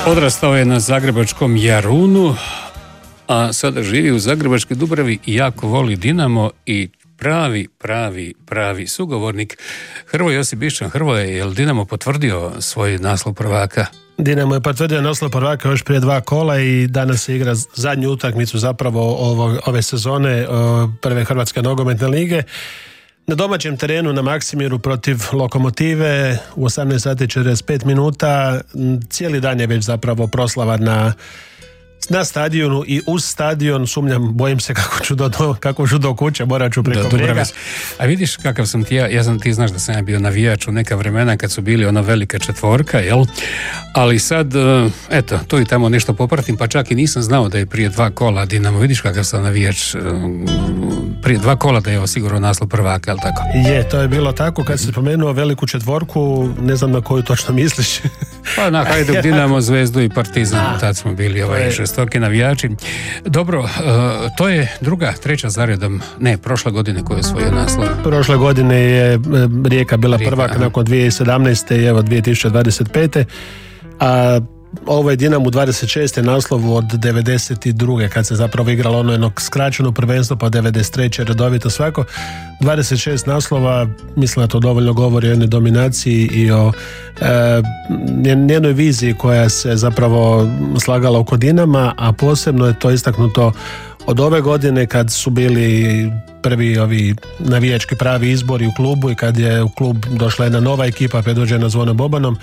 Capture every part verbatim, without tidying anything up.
Odrastao je na zagrebačkom Jarunu, a sada živi u Zagrebačkoj Dubravi i jako voli Dinamo i pravi, pravi, pravi sugovornik. Hrvoje Josip Bišćan. Hrvoje, je li Dinamo potvrdio svoj naslov prvaka? Dinamo je potvrdio naslov prvaka još prije dva kola i danas se igra zadnju utakmicu zapravo ovo, ove sezone prve Hrvatske nogometne lige. Na domaćem terenu na Maksimiru protiv Lokomotive u osamnaest sati i četrdeset pet minuta. Cijeli dan je već zapravo proslava na na stadionu i uz stadion. Sumnjam, bojim se kako ću do, kako ću do kuće, morat ću preko brijega. A vidiš kakav sam ti ja, ja sam, ti znaš da sam ja bio navijač u neka vremena kad su bili ona velika četvorka, jel? Ali sad, eto, tu i tamo nešto popratim, pa čak i nisam znao da je prije dva kola Dinamo, vidiš kakav sam navijač, prije dva kola da je ovo sigurno naslov prvaka, jel tako? Je, to je bilo tako, kad si spomenuo veliku četvorku, ne znam na koju točno misliš. Pa na Hajduk, Dinamo, Zvezdu i Partizan, tad smo bili ovaj šestoki navijači. Dobro, uh, to je druga, treća zaredom, ne, prošle godine koju je osvojio naslov. Prošle godine je Rijeka bila Rijeka, prvak aha. nakon dvije tisuće sedamnaeste i evo dvije tisuće dvadeset pete. A ovo je Dinamo u dvadeset šeste naslov od devedeset druge kad se zapravo igralo ono jedno skraćeno prvenstvo, pa devedeset treće redovito svako. dvadeset šest naslova, mislim da to dovoljno govori o jednoj dominaciji i o e, njenoj viziji koja se zapravo slagala oko Dinama, a posebno je to istaknuto od ove godine kad su bili prvi ovi navijački pravi izbori u klubu i kad je u klub došla jedna nova ekipa predvođena Zvonom Bobanom.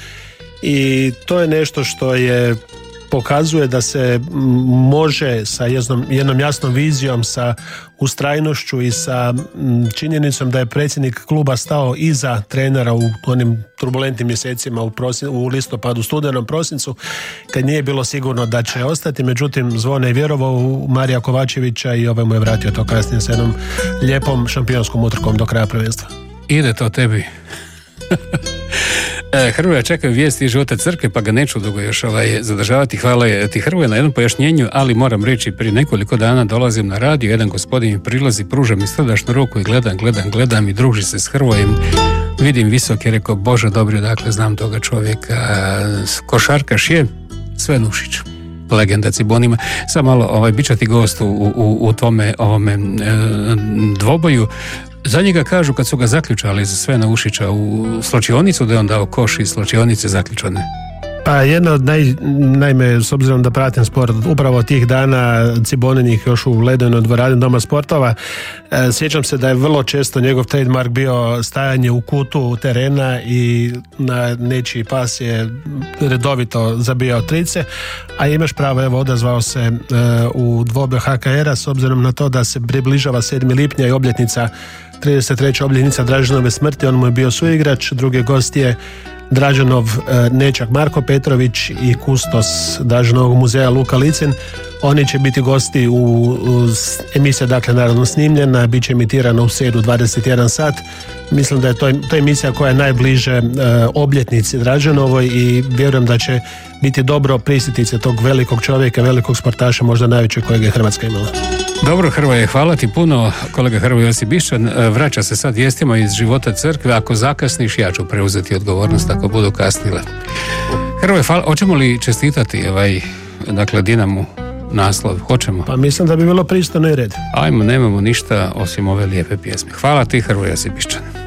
I to je nešto što je pokazuje da se može sa jednom, jednom jasnom vizijom, sa ustrajnošću i sa činjenicom da je predsjednik kluba stao iza trenera u onim turbulentnim mjesecima u, prosin, u listopadu, studenom, prosincu, kad nije bilo sigurno da će ostati. Međutim, Zvone je vjerovao u Marija Kovačevića i ovaj mu je vratio to kasnije s jednom lijepom šampionskom utrkom do kraja prvenstva. Ide to tebi. Hrvoje, čekaju vijesti iz života crkve, pa ga neću dugo još ovaj, zadržavati. Hvala ti, Hrvoje, na jednom pojašnjenju, ali moram reći, prije nekoliko dana dolazim na radio, jedan gospodin mi prilazi, pruža mi srdačnu ruku i gledam, gledam, gledam i druži se s Hrvojem. Vidim visok je, rekao, Bože dobri, dakle znam toga čovjeka. Košarkaš je Sven Ušić, legenda Cibonima. Sad malo, ovaj, bit će ti gost u, u, u tome ovome e, dvoboju. Za njega kažu kad su ga zaključali za Svena Ušića u slačionicu da je on dao koš iz slačionice zaključane. Pa jedno od naj, naime, s obzirom da pratim sport, upravo tih dana Ciboninih još u ledenoj dvorani Doma sportova, e, sjećam se da je vrlo često njegov trademark bio stajanje u kutu terena i na nečiji pas je redovito zabijao trice, a imaš pravo, evo, odazvao se e, u dvoboj H K R-a s obzirom na to da se približava sedmi lipnja i obljetnica, trideset treća obljetnica Draženove smrti, on mu je bio suigrač, drugi gost je Draženov e, nečak Marko Petrović i kustos Draženovog muzeja Luka Licin. Oni će biti gosti u, u emisija, dakle naravno snimljena, bit će emitirana u srijedu dvadeset jedan sat. Mislim da je to, to je emisija koja je najbliže e, obljetnici Draženovoj i vjerujem da će biti dobro prisjetiti se tog velikog čovjeka, velikog sportaša, možda najvećeg kojeg je Hrvatska imala. Dobro, Hrvoje, hvala ti puno. Kolega Hrvoje Josip Bišćan vraća se sad vijestima iz života crkve. Ako zakasniš, ja ću preuzeti odgovornost ako budu kasnile. Hrvoje, hvala. Hoćemo li čestitati ovaj, dakle, Dinamu naslov? Hoćemo? Pa mislim da bi bilo pristojno i red. Ajmo, nemamo ništa osim ove lijepe pjesme. Hvala ti, Hrvoje Josip Bišćan.